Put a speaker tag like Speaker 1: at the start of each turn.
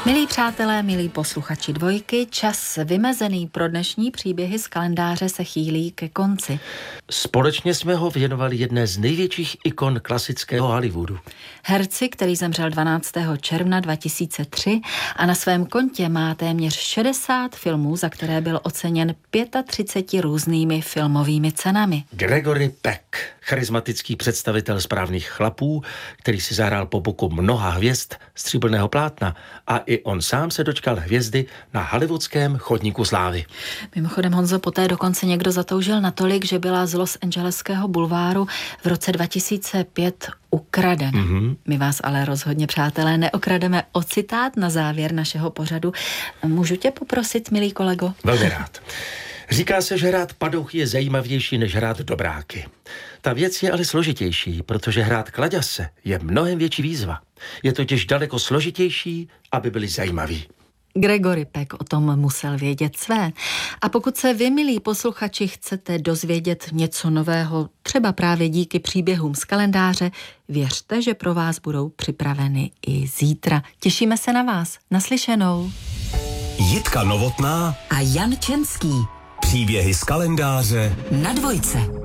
Speaker 1: Milí přátelé, milí posluchači Dvojky, čas vymezený pro dnešní příběhy z kalendáře se chýlí ke konci.
Speaker 2: Společně jsme ho věnovali jedné z největších ikon klasického Hollywoodu.
Speaker 1: Herci, který zemřel 12. června 2003 a na svém kontě má téměř 60 filmů, za které byl oceněn 35 různými filmovými cenami.
Speaker 2: Gregory Peck, charismatický představitel Správných chlapů, který si zahrál po boku mnoha hvězd stříbrného plátna, a i on sám se dočkal hvězdy na hollywoodském chodníku slávy.
Speaker 1: Mimochodem, Honzo, poté dokonce někdo zatoužil natolik, že byla z Los Angeleského bulváru v roce 2005 ukradena. My vás ale rozhodně, přátelé, neokrademe o citát na závěr našeho pořadu. Můžu tě poprosit, milý kolego?
Speaker 2: Velmi rád. Říká se, že hrát padouchy je zajímavější, než hrát dobráky. Ta věc je ale složitější, protože hrát kladěse je mnohem větší výzva. Je totiž daleko složitější, aby byli zajímaví.
Speaker 1: Gregory Peck o tom musel vědět své. A pokud se vy, milí posluchači, chcete dozvědět něco nového, třeba právě díky příběhům z kalendáře, věřte, že pro vás budou připraveny i zítra. Těšíme se na vás. Naslyšenou.
Speaker 3: Jitka Novotná
Speaker 4: a Jan Čenský.
Speaker 3: Příběhy z kalendáře
Speaker 4: na Dvojce.